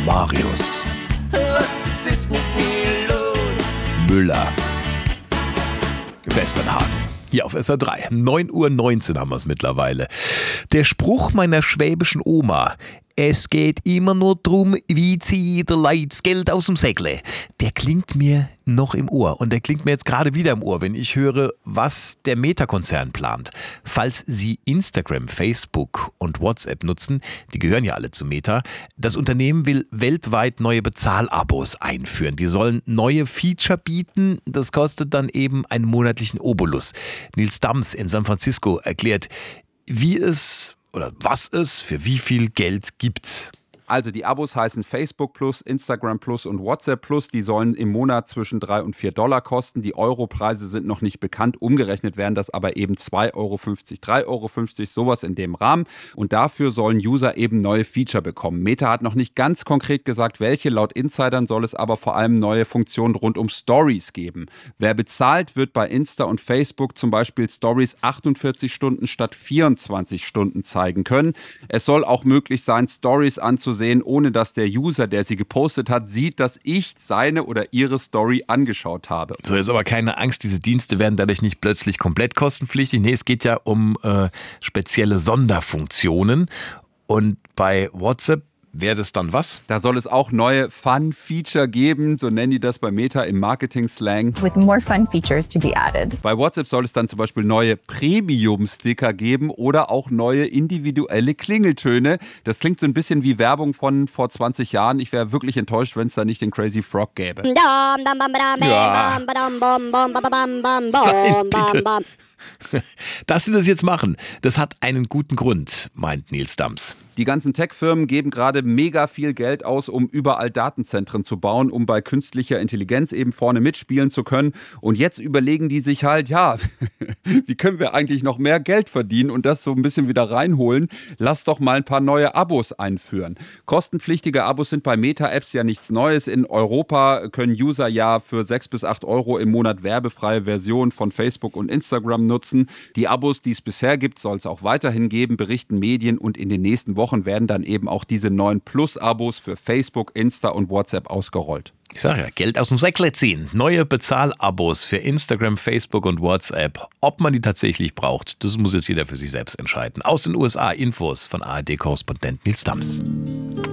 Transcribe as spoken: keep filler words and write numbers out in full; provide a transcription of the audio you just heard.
Marius. Was ist mit mir los? Müller. Westernhagen. Hier auf S R drei. neun Uhr neunzehn haben wir es mittlerweile. Der Spruch meiner schwäbischen Oma: Es geht immer nur drum, wie zieht der Leid Geld aus dem Säckle. Der klingt mir noch im Ohr. Und der klingt mir jetzt gerade wieder im Ohr, wenn ich höre, was der Meta-Konzern plant. Falls Sie Instagram, Facebook und WhatsApp nutzen, die gehören ja alle zu Meta, das Unternehmen will weltweit neue Bezahlabos einführen. Die sollen neue Feature bieten. Das kostet dann eben einen monatlichen Obolus. Nils Dams in San Francisco erklärt, wie es oder was es für wie viel Geld gibt. Also die Abos heißen Facebook Plus, Instagram Plus und WhatsApp Plus. Die sollen im Monat zwischen drei und vier Dollar kosten. Die Europreise sind noch nicht bekannt. Umgerechnet wären das aber eben zwei Euro fünfzig, drei Euro fünfzig, sowas in dem Rahmen. Und dafür sollen User eben neue Feature bekommen. Meta hat noch nicht ganz konkret gesagt, welche. Laut Insidern soll es aber vor allem neue Funktionen rund um Stories geben. Wer bezahlt, wird bei Insta und Facebook zum Beispiel Stories achtundvierzig Stunden statt vierundzwanzig Stunden zeigen können. Es soll auch möglich sein, Stories anzusehen, ohne dass der User, der sie gepostet hat, sieht, dass ich seine oder ihre Story angeschaut habe. So, ist aber keine Angst, diese Dienste werden dadurch nicht plötzlich komplett kostenpflichtig. Nee, es geht ja um äh, spezielle Sonderfunktionen. Und bei WhatsApp wäre das dann was? Da soll es auch neue Fun-Feature geben, so nennen die das bei Meta im Marketing-Slang. With more fun features to be added. Bei WhatsApp soll es dann zum Beispiel neue Premium-Sticker geben oder auch neue individuelle Klingeltöne. Das klingt so ein bisschen wie Werbung von vor zwanzig Jahren. Ich wäre wirklich enttäuscht, wenn es da nicht den Crazy Frog gäbe. Ja. Nein, bitte. Dass sie das jetzt machen, das hat einen guten Grund, meint Nils Dams. Die ganzen Tech-Firmen geben gerade mega viel Geld aus, um überall Datenzentren zu bauen, um bei künstlicher Intelligenz eben vorne mitspielen zu können. Und jetzt überlegen die sich halt, ja, wie können wir eigentlich noch mehr Geld verdienen und das so ein bisschen wieder reinholen? Lass doch mal ein paar neue Abos einführen. Kostenpflichtige Abos sind bei Meta-Apps ja nichts Neues. In Europa können User ja für sechs bis acht Euro im Monat werbefreie Versionen von Facebook und Instagram nutzen. Die Abos, die es bisher gibt, soll es auch weiterhin geben, berichten Medien, und in den nächsten Wochen Wochen werden dann eben auch diese neuen Plus-Abos für Facebook, Insta und WhatsApp ausgerollt. Ich sage ja, Geld aus dem Säckle ziehen. Neue Bezahlabos für Instagram, Facebook und WhatsApp. Ob man die tatsächlich braucht, das muss jetzt jeder für sich selbst entscheiden. Aus den U S A Infos von A R D-Korrespondent Nils Dams.